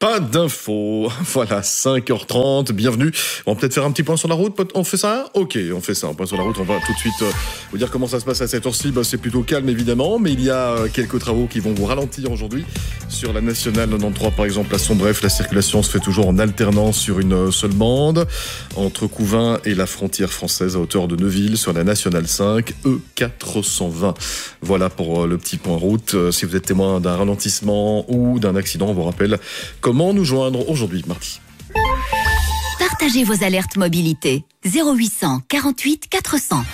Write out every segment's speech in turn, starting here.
Pas d'infos. Voilà, 5h30, bienvenue. On va peut-être faire un petit point sur la route. On fait ça? Ok, on fait ça. Un point sur la route. On va tout de suite vous dire comment ça se passe à cette heure-ci. C'est plutôt calme, évidemment, mais il y a quelques travaux qui vont vous ralentir aujourd'hui. Sur la nationale 93, par exemple, à Sombref, la circulation se fait toujours en alternance sur une seule bande. Entre Couvin et la frontière française à hauteur de Neuville, sur la nationale 5, E420. Voilà pour le petit point route. Si vous êtes témoin d'un ralentissement ou d'un accident, on vous rappelle comment nous joindre aujourd'hui, mardi. Partagez vos alertes mobilité. 0800 48 400.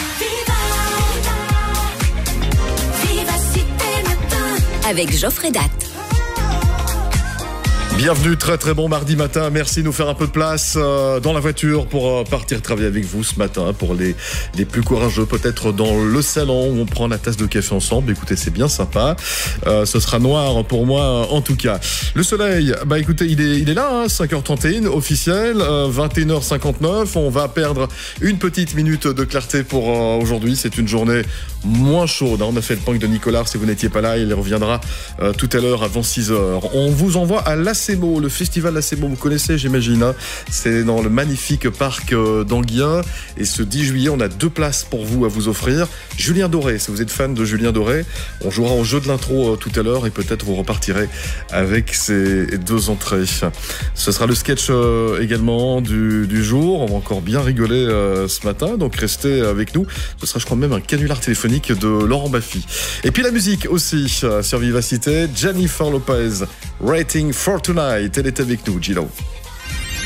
Avec Geoffrey Datt. Bienvenue, très très bon mardi matin. Merci de nous faire un peu de place dans la voiture pour partir travailler avec vous ce matin. Pour les plus courageux, peut-être dans le salon où on prend la tasse de café ensemble. Écoutez, c'est bien sympa. Ce sera noir pour moi en tout cas. Le soleil, écoutez, il est là, hein, 5h31 officiel, 21h59. On va perdre une petite minute de clarté pour aujourd'hui. C'est une journée moins chaude. On a fait le punk de Nicolas. Si vous n'étiez pas là, il reviendra tout à l'heure avant 6h. On vous envoie à l'Acemo, le festival Acemo, vous connaissez, j'imagine. Hein. C'est dans le magnifique parc d'Anguien. Et ce 10 juillet, on a 2 places pour vous à vous offrir. Julien Doré, si vous êtes fan de Julien Doré, on jouera au jeu de l'intro tout à l'heure et peut-être vous repartirez avec ces 2 entrées. Ce sera le sketch également du jour. On va encore bien rigoler ce matin, donc restez avec nous. Ce sera, je crois, même un canular téléphonique de Laurent Baffy. Et puis la musique aussi sur Vivacité. Jennifer Lopez, Waiting for Tonight. Elle est avec nous, Gilo.